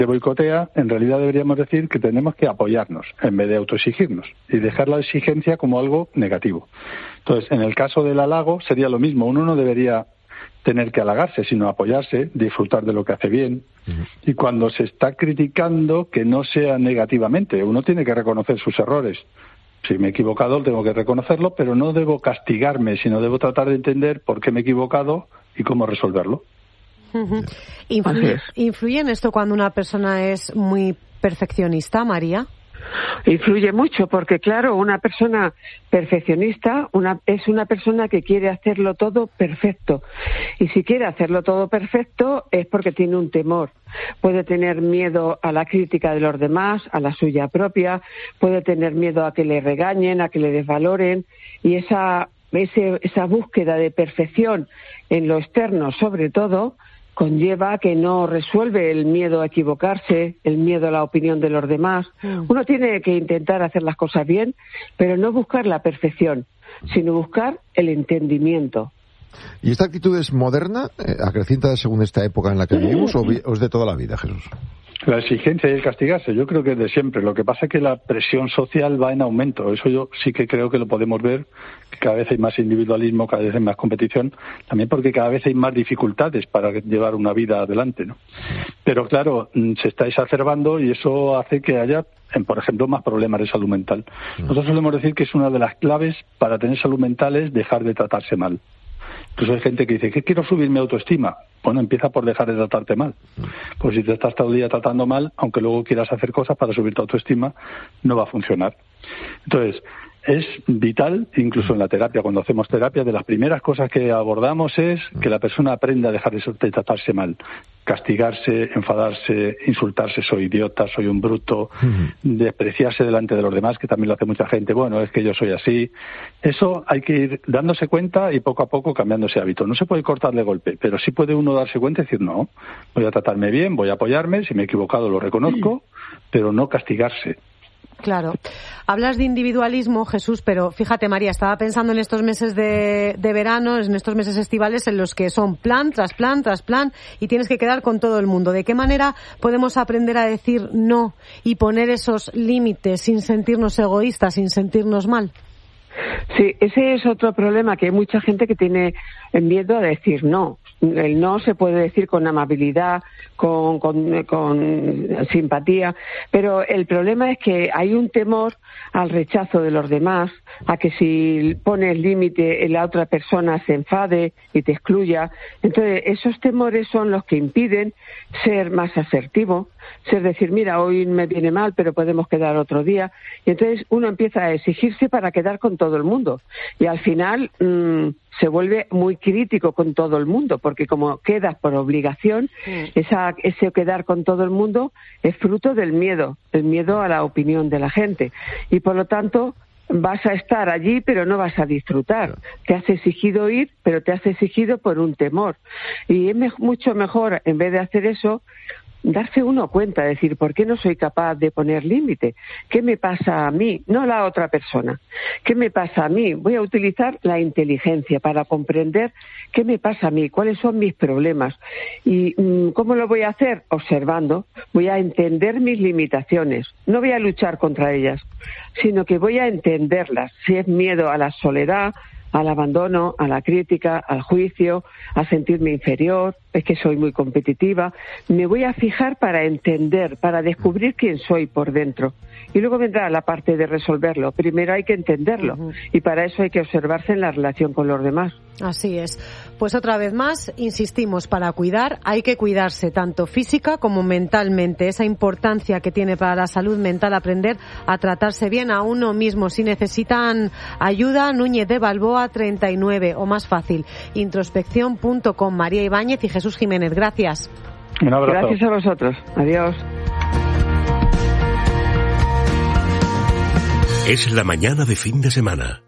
boicotea, en realidad deberíamos decir que tenemos que apoyarnos en vez de autoexigirnos y dejar la exigencia como algo negativo. Entonces, en el caso del halago sería lo mismo. Uno no debería tener que halagarse, sino apoyarse, disfrutar de lo que hace bien. Y cuando se está criticando, que no sea negativamente. Uno tiene que reconocer sus errores. Si me he equivocado, tengo que reconocerlo, pero no debo castigarme, sino debo tratar de entender por qué me he equivocado y cómo resolverlo. ¿Influye en esto cuando una persona es muy perfeccionista, María? Influye mucho porque, claro, una persona perfeccionista es una persona que quiere hacerlo todo perfecto. Y si quiere hacerlo todo perfecto es porque tiene un temor. Puede tener miedo a la crítica de los demás, a la suya propia, puede tener miedo a que le regañen, a que le desvaloren. Y esa búsqueda de perfección en lo externo, sobre todo, conlleva que no resuelve el miedo a equivocarse, el miedo a la opinión de los demás. Uno tiene que intentar hacer las cosas bien, pero no buscar la perfección, sino buscar el entendimiento. ¿Y esta actitud es moderna, acrecientada según esta época en la que vivimos, o es de toda la vida, Jesús? La exigencia y el castigarse, yo creo que es de siempre. Lo que pasa es que la presión social va en aumento. Eso yo sí que creo que lo podemos ver, que cada vez hay más individualismo, cada vez hay más competición, también porque cada vez hay más dificultades para llevar una vida adelante, ¿no? Pero claro, se está exacerbando y eso hace que haya, por ejemplo, más problemas de salud mental. Nosotros solemos decir que es una de las claves para tener salud mental es dejar de tratarse mal. Entonces hay gente que dice, ¿qué quiero subir mi autoestima? Bueno, empieza por dejar de tratarte mal. Pues si te estás todo el día tratando mal, aunque luego quieras hacer cosas para subir tu autoestima, no va a funcionar. Entonces, es vital, incluso en la terapia, cuando hacemos terapia, de las primeras cosas que abordamos es que la persona aprenda a dejar de tratarse mal. Castigarse, enfadarse, insultarse, soy idiota, soy un bruto, despreciarse delante de los demás, que también lo hace mucha gente, bueno, es que yo soy así. Eso hay que ir dándose cuenta y poco a poco cambiando ese hábito. No se puede cortar de golpe, pero sí puede uno darse cuenta y decir, no, voy a tratarme bien, voy a apoyarme, si me he equivocado lo reconozco, pero no castigarse. Claro. Hablas de individualismo, Jesús, pero fíjate, María, estaba pensando en estos meses de verano, en estos meses estivales en los que son plan tras plan tras plan y tienes que quedar con todo el mundo. ¿De qué manera podemos aprender a decir no y poner esos límites sin sentirnos egoístas, sin sentirnos mal? Sí, ese es otro problema, que hay mucha gente que tiene miedo a decir no. El no se puede decir con amabilidad, con simpatía, pero el problema es que hay un temor al rechazo de los demás, a que si pones límite la otra persona se enfade y te excluya. Entonces esos temores son los que impiden ser más asertivo, ser decir, mira, hoy me viene mal, pero podemos quedar otro día. Y entonces uno empieza a exigirse para quedar con todo el mundo. Y al final se vuelve muy crítico con todo el mundo, porque como quedas por obligación, ese quedar con todo el mundo es fruto del miedo, el miedo a la opinión de la gente. Y por lo tanto, vas a estar allí, pero no vas a disfrutar. Te has exigido ir, pero te has exigido por un temor. Y es mucho mejor, en vez de hacer eso, darse uno cuenta, decir, ¿por qué no soy capaz de poner límite? ¿Qué me pasa a mí? No a la otra persona. ¿Qué me pasa a mí? Voy a utilizar la inteligencia para comprender qué me pasa a mí, cuáles son mis problemas. ¿Y cómo lo voy a hacer? Observando. Voy a entender mis limitaciones. No voy a luchar contra ellas, sino que voy a entenderlas. Si es miedo a la soledad, al abandono, a la crítica, al juicio, a sentirme inferior, es que soy muy competitiva. Me voy a fijar para entender, para descubrir quién soy por dentro. Y luego vendrá la parte de resolverlo. Primero hay que entenderlo y para eso hay que observarse en la relación con los demás. Así es. Pues otra vez más, insistimos, para cuidar hay que cuidarse tanto física como mentalmente. Esa importancia que tiene para la salud mental aprender a tratarse bien a uno mismo. Si necesitan ayuda, Núñez de Balboa 39 o más fácil, introspección.com. María Ibáñez y Jesús Jiménez, gracias. Un abrazo. Gracias a vosotros. Adiós. Es la mañana de fin de semana.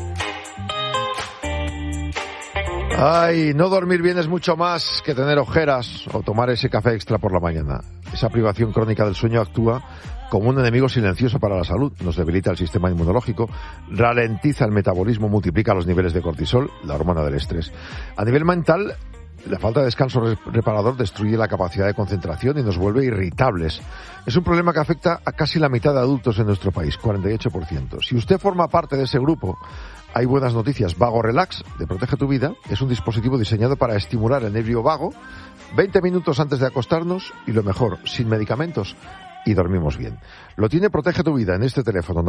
Ay, no dormir bien es mucho más que tener ojeras o tomar ese café extra por la mañana. Esa privación crónica del sueño actúa como un enemigo silencioso para la salud. Nos debilita el sistema inmunológico, ralentiza el metabolismo, multiplica los niveles de cortisol, la hormona del estrés. A nivel mental, La falta de descanso reparador destruye la capacidad de concentración y nos vuelve irritables. Es un problema que afecta a casi la mitad de adultos en nuestro país, 48%. Si usted forma parte de ese grupo, hay buenas noticias. Vago Relax, de Protege tu Vida, es un dispositivo diseñado para estimular el nervio vago 20 minutos antes de acostarnos y, lo mejor, sin medicamentos, y dormimos bien. Lo tiene Protege tu Vida en este teléfono,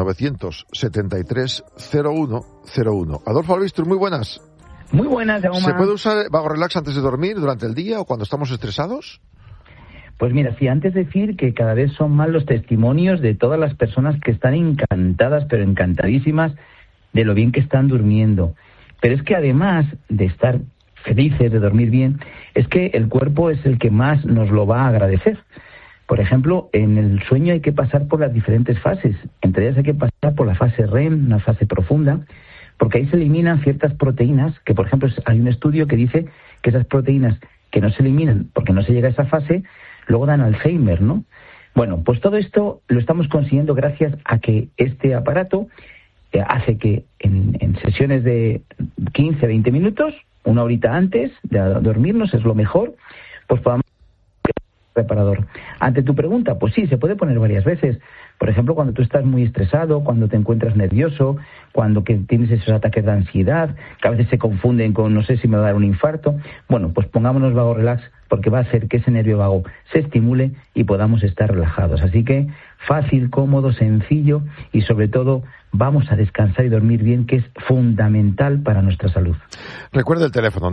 973-0101. Adolfo Albistur, muy buenas. Muy buenas, Jaume. ¿Se puede usar Vago Relax antes de dormir, durante el día o cuando estamos estresados? Pues mira, sí, antes decir que cada vez son más los testimonios de todas las personas que están encantadas, pero encantadísimas, de lo bien que están durmiendo. Pero es que además de estar felices, de dormir bien, es que el cuerpo es el que más nos lo va a agradecer. Por ejemplo, en el sueño hay que pasar por las diferentes fases. Entre ellas hay que pasar por la fase REM, una fase profunda, porque ahí se eliminan ciertas proteínas, que por ejemplo hay un estudio que dice que esas proteínas que no se eliminan porque no se llega a esa fase, luego dan Alzheimer, ¿no? Bueno, pues todo esto lo estamos consiguiendo gracias a que este aparato hace que en sesiones de 15 a 20 minutos, una horita antes de dormirnos, es lo mejor, pues podamos reparador. Ante tu pregunta, pues sí, se puede poner varias veces. Por ejemplo, cuando tú estás muy estresado, cuando te encuentras nervioso, cuando que tienes esos ataques de ansiedad, que a veces se confunden con no sé si me va a dar un infarto. Bueno, pues pongámonos Vago Relax porque va a hacer que ese nervio vago se estimule y podamos estar relajados. Así que fácil, cómodo, sencillo y sobre todo vamos a descansar y dormir bien, que es fundamental para nuestra salud. Recuerda el teléfono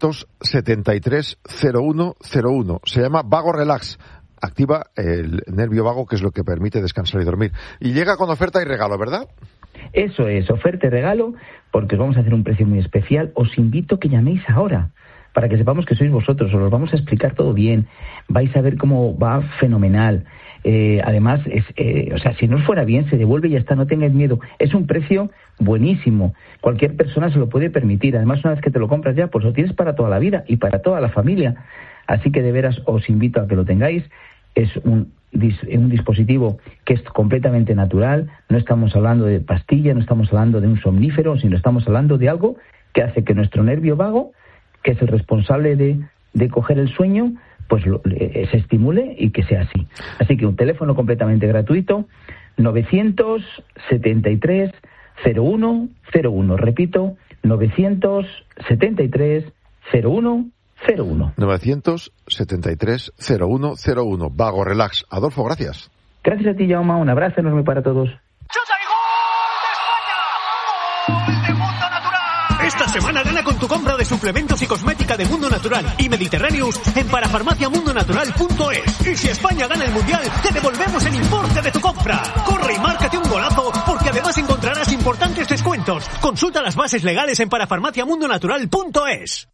973-0101. Se llama Vago Relax. Activa el nervio vago, que es lo que permite descansar y dormir. Y llega con oferta y regalo, ¿verdad? Eso es, oferta y regalo, porque os vamos a hacer un precio muy especial. Os invito a que llaméis ahora, para que sepamos que sois vosotros. Os lo vamos a explicar todo bien. Vais a ver cómo va fenomenal. Además, si no os fuera bien, se devuelve y ya está, no tengáis miedo. Es un precio buenísimo. Cualquier persona se lo puede permitir. Además, una vez que te lo compras ya, pues lo tienes para toda la vida y para toda la familia. Así que de veras os invito a que lo tengáis. Es un dispositivo que es completamente natural. No estamos hablando de pastilla, no estamos hablando de un somnífero, sino estamos hablando de algo que hace que nuestro nervio vago, que es el responsable de coger el sueño, pues se estimule y que sea así. Así que un teléfono completamente gratuito, 973-0101. Repito, 973-0101. 973-0101. Vago Relax. Adolfo, gracias. Gracias a ti, Jaume. Un abrazo enorme para todos. Esta semana gana con tu compra de suplementos y cosmética de Mundo Natural y Mediterráneos en parafarmaciamundonatural.es. Y si España gana el Mundial, te devolvemos el importe de tu compra. Corre y márcate un golazo, porque además encontrarás importantes descuentos. Consulta las bases legales en parafarmaciamundonatural.es.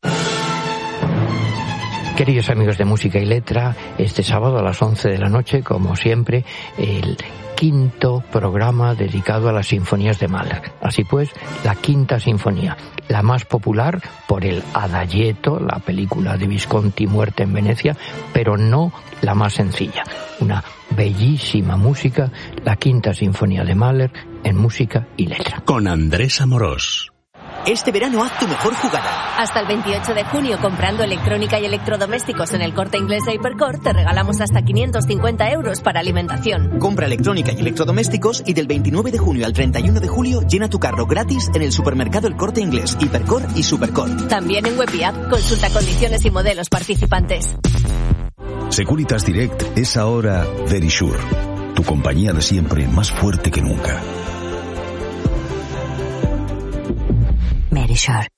Queridos amigos de Música y Letra, este sábado a las 11 de la noche, como siempre, el quinto programa dedicado a las sinfonías de Mahler. Así pues, la quinta sinfonía, la más popular por el Adagietto, la película de Visconti, Muerte en Venecia, pero no la más sencilla. Una bellísima música, la quinta sinfonía de Mahler en Música y Letra. Con Andrés Amorós. Este verano haz tu mejor jugada. Hasta el 28 de junio, comprando electrónica y electrodomésticos en el Corte Inglés de Hipercor, te regalamos hasta 550 euros para alimentación. Compra electrónica y electrodomésticos y del 29 de junio al 31 de julio llena tu carro gratis en el supermercado El Corte Inglés, Hipercor y Supercor. También en web y app. Consulta condiciones y modelos participantes. Securitas Direct es ahora Verisure, tu compañía de siempre más fuerte que nunca. Verisure.